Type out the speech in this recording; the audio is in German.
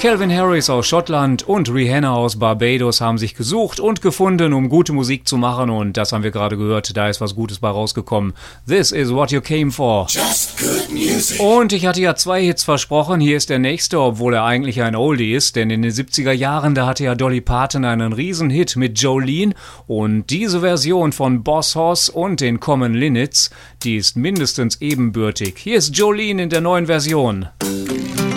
Calvin Harris aus Schottland und Rihanna aus Barbados haben sich gesucht und gefunden, um gute Musik zu machen, und das haben wir gerade gehört, da ist was Gutes bei rausgekommen. This is what you came for. Just good music. Und ich hatte ja 2 Hits versprochen, hier ist der nächste, obwohl er eigentlich ein Oldie ist, denn in den 70er Jahren, da hatte ja Dolly Parton einen Riesenhit mit Jolene, und diese Version von Boss Hoss und den Common Linnets, die ist mindestens ebenbürtig. Hier ist Jolene in der neuen Version.